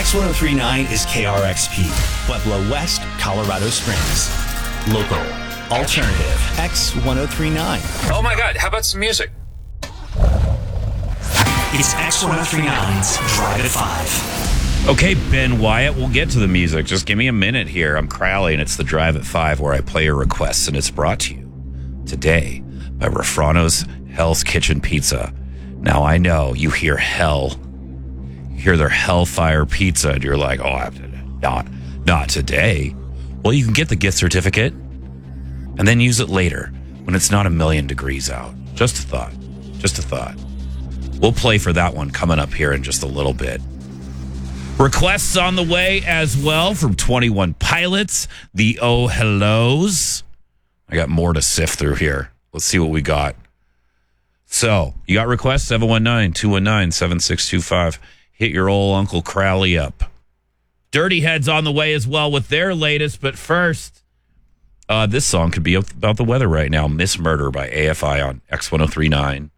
X1039 is KRXP, Pueblo West, Colorado Springs. Local, alternative, X1039. Oh my God, how about some music? It's X1039's Drive at 5. Okay, Ben Wyatt, we'll get to the music. Just give me a minute here. I'm Crowley, and it's the Drive at 5 where I play your requests, and it's brought to you today by Refrano's Hell's Kitchen Pizza. Now, I know you hear hell. You hear their Hellfire Pizza, and you're like, oh, not today. Well, you can get the gift certificate and then use it later when it's not 1,000,000 degrees out. Just a thought. Just a thought. We'll play for that one coming up here in just a little bit. Requests on the way as well from 21 Pilots, the Oh Hellos. I got more to sift through here. Let's see what we got. So, you got requests? 719-219-7625. Hit your old Uncle Crowley up. Dirty Heads on the way as well with their latest, but first, this song could be about the weather right now. Miss Murder by AFI on X1039.